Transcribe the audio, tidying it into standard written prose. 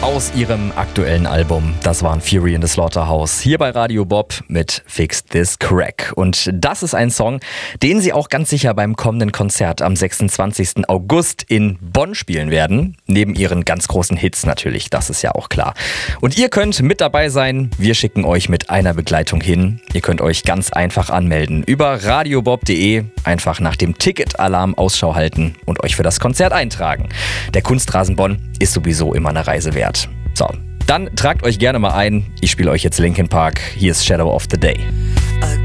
aus ihrem aktuellen Album. Das waren Fury in the Slaughterhouse hier bei Radio Bob mit Fix This Crack. Und das ist ein Song, den sie auch ganz sicher beim kommenden Konzert am 26. August in Bonn spielen werden. Neben ihren ganz großen Hits natürlich, das ist ja auch klar. Und ihr könnt mit dabei sein. Wir schicken euch mit einer Begleitung hin. Ihr könnt euch ganz einfach anmelden über radiobob.de. Einfach nach dem Ticketalarm Ausschau halten und euch für das Konzert eintragen. Der Kunstrasen Bonn ist sowieso immer eine Reise wert. So, dann tragt euch gerne mal ein. Ich spiele euch jetzt Linkin Park. Hier ist Shadow of the Day.